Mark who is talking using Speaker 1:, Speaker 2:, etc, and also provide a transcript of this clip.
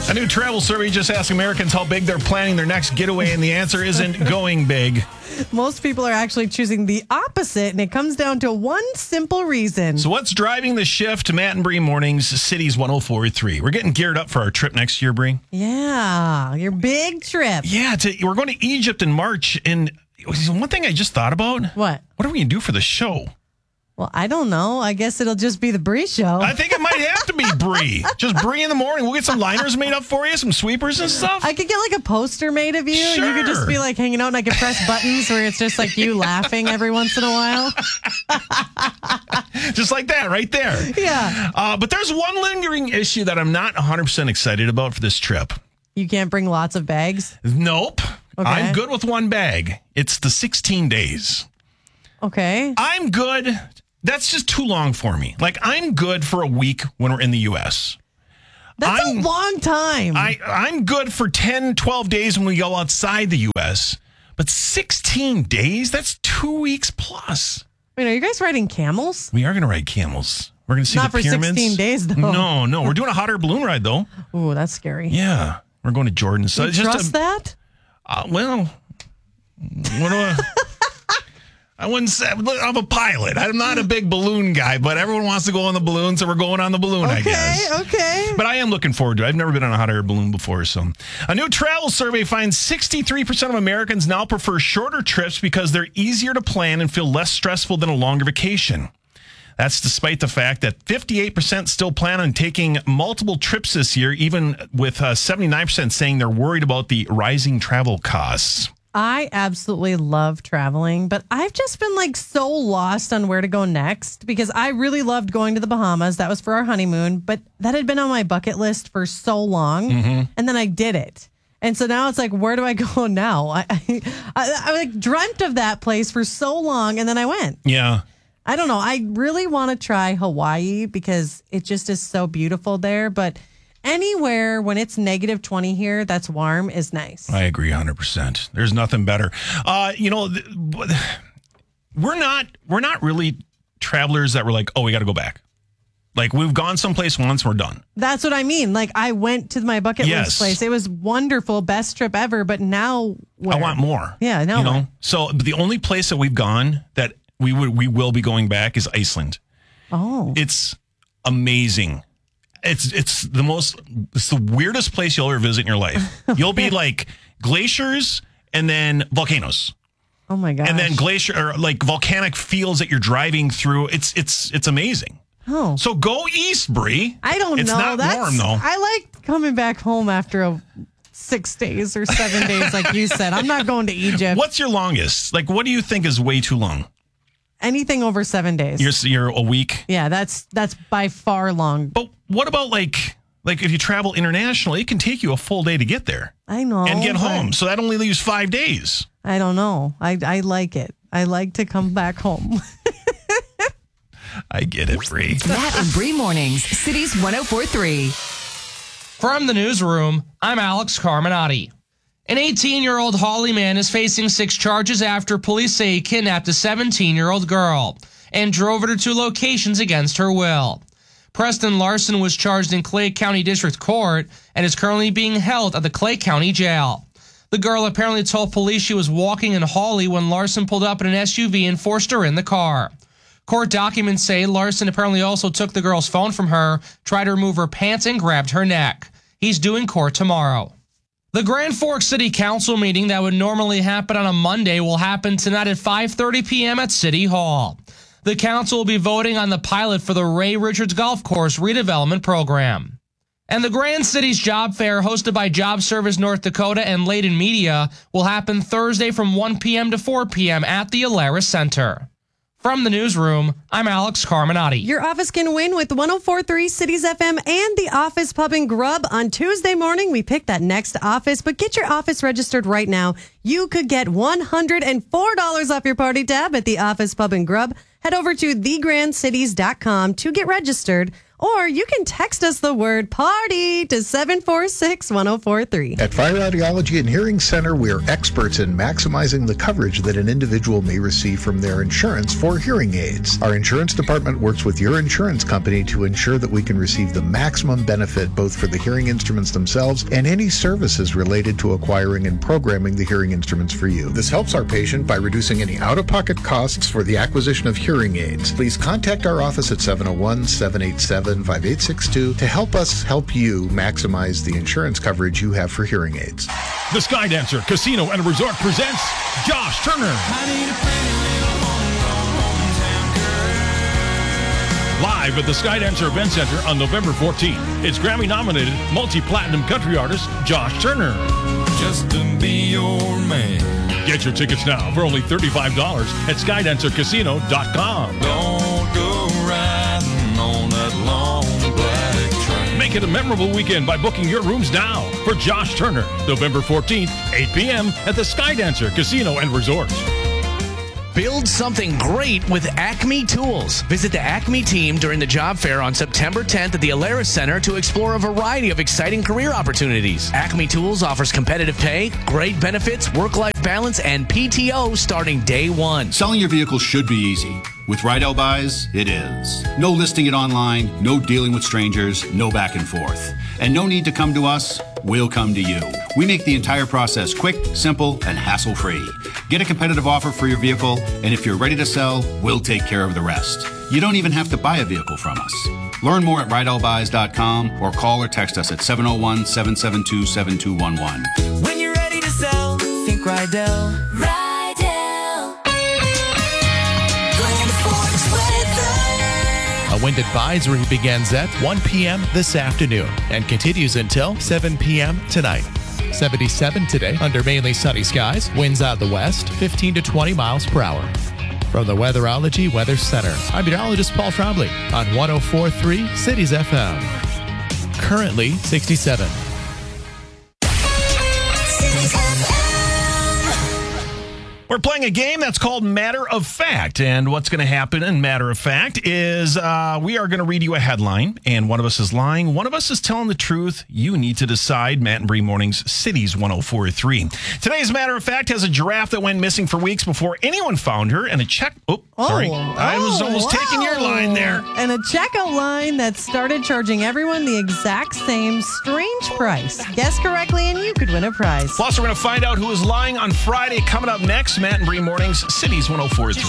Speaker 1: A new travel survey just asked Americans how big they're planning their next getaway, and the answer isn't going big.
Speaker 2: Most people are actually choosing the opposite, and it comes down to one simple reason.
Speaker 1: So what's driving the shift? Matt and Bree Mornings, Cities 104.3. We're getting geared up for our trip next year, Bree.
Speaker 2: Yeah, your big trip.
Speaker 1: Yeah, we're going to Egypt in March, and one thing I just thought about.
Speaker 2: What?
Speaker 1: What are we going to do for the show?
Speaker 2: Well, I don't know. I guess it'll just be the Bree show.
Speaker 1: I think it might have to be Bree. Just Bree in the morning. We'll get some liners made up for you, some sweepers and stuff.
Speaker 2: I could get like a poster made of you.
Speaker 1: Sure.
Speaker 2: And you could just be like hanging out, and I could press buttons where it's just like you laughing every once in a while.
Speaker 1: Just like that right there.
Speaker 2: Yeah.
Speaker 1: But there's one lingering issue that I'm not 100% excited about for this trip.
Speaker 2: You can't bring lots of bags?
Speaker 1: Nope.
Speaker 2: Okay.
Speaker 1: I'm good with one bag. It's the 16 days.
Speaker 2: Okay.
Speaker 1: I'm good. That's just too long for me. Like, I'm good for a week when we're in the U.S.
Speaker 2: That's a long time.
Speaker 1: I'm good for 10, 12 days when we go outside the U.S. But 16 days? That's 2 weeks plus.
Speaker 2: Wait, are you guys riding camels?
Speaker 1: We are going to ride camels. We're going to see
Speaker 2: Not
Speaker 1: the pyramids.
Speaker 2: Not for 16 days, though.
Speaker 1: No. We're doing a hot air balloon ride, though.
Speaker 2: Ooh, that's scary.
Speaker 1: Yeah. We're going to Jordan. So
Speaker 2: you
Speaker 1: it's just
Speaker 2: trust that?
Speaker 1: Well, what do I wouldn't say. I'm a pilot. I'm not a big balloon guy, but everyone wants to go on the balloon, so we're going on the balloon, I guess.
Speaker 2: Okay.
Speaker 1: But I am looking forward to it. I've never been on a hot air balloon before. So, a new travel survey finds 63% of Americans now prefer shorter trips because they're easier to plan and feel less stressful than a longer vacation. That's despite the fact that 58% still plan on taking multiple trips this year, even with 79% saying they're worried about the rising travel costs.
Speaker 2: I absolutely love traveling, but I've just been like so lost on where to go next because I really loved going to the Bahamas. That was for our honeymoon, but that had been on my bucket list for so long. Mm-hmm. And then I did it. And so now it's like, where do I go now? I like dreamt of that place for so long, and then I went.
Speaker 1: Yeah.
Speaker 2: I don't know. I really want to try Hawaii because it just is so beautiful there, but anywhere when it's negative 20 here, that's warm, is nice.
Speaker 1: I agree 100%. There's nothing better. We're not really travelers that were like, oh, we got to go back. Like, we've gone someplace once, we're done.
Speaker 2: That's what I mean. Like, I went to my bucket list place. It was wonderful, best trip ever. But now, where?
Speaker 1: I want more.
Speaker 2: Yeah, now what?
Speaker 1: So the only place that we've gone that we will be going back is Iceland.
Speaker 2: Oh,
Speaker 1: it's amazing. It's the weirdest place you'll ever visit in your life. You'll be like glaciers and then volcanoes.
Speaker 2: Oh my gosh.
Speaker 1: And then glacier or like volcanic fields that you're driving through. It's amazing.
Speaker 2: Oh.
Speaker 1: So go east, Bree.
Speaker 2: I don't know.
Speaker 1: It's not warm though.
Speaker 2: I like coming back home after 6 days or 7 days, like you said. I'm not going to Egypt.
Speaker 1: What's your longest? Like, what do you think is way too long?
Speaker 2: Anything over 7 days.
Speaker 1: You're a week?
Speaker 2: Yeah, that's by far long.
Speaker 1: But what about like if you travel internationally, it can take you a full day to get there.
Speaker 2: I know.
Speaker 1: And get home. So that only leaves 5 days.
Speaker 2: I don't know. I like it. I like to come back home.
Speaker 1: I get it, Bree.
Speaker 3: Matt and Bree Mornings, Cities 104.3.
Speaker 4: From the newsroom, I'm Alex Carminati. An 18-year-old Holly man is facing 6 charges after police say he kidnapped a 17-year-old girl and drove her to 2 locations against her will. Preston Larson was charged in Clay County District Court and is currently being held at the Clay County Jail. The girl apparently told police she was walking in Holly when Larson pulled up in an SUV and forced her in the car. Court documents say Larson apparently also took the girl's phone from her, tried to remove her pants, and grabbed her neck. He's due in court tomorrow. The Grand Forks City Council meeting that would normally happen on a Monday will happen tonight at 5:30 p.m. at City Hall. The council will be voting on the pilot for the Ray Richards Golf Course redevelopment program. And the Grand Cities Job Fair, hosted by Job Service North Dakota and Layden Media, will happen Thursday from 1 p.m. to 4 p.m. at the Alaris Center. From the newsroom, I'm Alex Carminati.
Speaker 2: Your office can win with 104.3 Cities FM and the Office Pub and Grub. On Tuesday morning, we pick that next office, but get your office registered right now. You could get $104 off your party tab at the Office Pub and Grub. Head over to thegrandcities.com to get registered. Or you can text us the word party to 746-1043.
Speaker 5: At Fire Audiology and Hearing Center, we are experts in maximizing the coverage that an individual may receive from their insurance for hearing aids. Our insurance department works with your insurance company to ensure that we can receive the maximum benefit both for the hearing instruments themselves and any services related to acquiring and programming the hearing instruments for you. This helps our patient by reducing any out-of-pocket costs for the acquisition of hearing aids. Please contact our office at 701-787-5862 to help us help you maximize the insurance coverage you have for hearing aids.
Speaker 1: The Skydancer Casino and Resort presents Josh Turner. Live at the Skydancer Event Center on November 14th. It's Grammy-nominated multi-platinum country artist Josh Turner.
Speaker 6: Just to be your man.
Speaker 1: Get your tickets now for only $35 at SkydancerCasino.com.
Speaker 6: Don't go riding on that long black train.
Speaker 1: Make it a memorable weekend by booking your rooms now for Josh Turner, November 14th, 8 p.m. at the Skydancer Casino and Resort.
Speaker 7: Build something great with Acme Tools. Visit the Acme team during the job fair on September 10th at the Alaris Center to explore a variety of exciting career opportunities. Acme Tools offers competitive pay, great benefits, work-life balance, and PTO starting day one.
Speaker 8: Selling your vehicle should be easy. With Rydell Buys, it is. No listing it online, no dealing with strangers, no back and forth. And no need to come to us, we'll come to you. We make the entire process quick, simple, and hassle-free. Get a competitive offer for your vehicle, and if you're ready to sell, we'll take care of the rest. You don't even have to buy a vehicle from us. Learn more at RydellBuys.com or call or text us at 701-772-7211.
Speaker 9: When you're ready to sell, think Rydell.
Speaker 10: A wind advisory begins at 1 p.m. this afternoon and continues until 7 p.m. tonight. 77 today under mainly sunny skies. Winds out of the west, 15 to 20 miles per hour. From the Weatherology Weather Center, I'm meteorologist Paul Trombley on 104.3 Cities FM. Currently 67.
Speaker 1: We're playing a game that's called Matter of Fact. And what's going to happen in Matter of Fact is we are going to read you a headline, and one of us is lying. One of us is telling the truth. You need to decide. Matt and Bree Mornings, Cities 104.3. Today's Matter of Fact has a giraffe that went missing for weeks before anyone found her, and a check... I was almost taking your line there.
Speaker 2: And a checkout line that started charging everyone the exact same strange price. Guess correctly and you could win a prize.
Speaker 1: Plus, we're going to find out who is lying on Friday. Coming up next, Matt and Bree Mornings, Cities 104.3.